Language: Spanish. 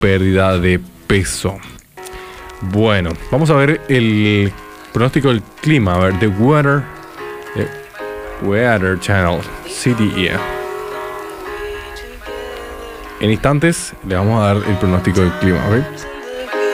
pérdida de peso. Bueno, vamos a ver el pronóstico del clima. A ver, The Weather Channel, CDE. En instantes le vamos a dar el pronóstico del clima, ¿ok?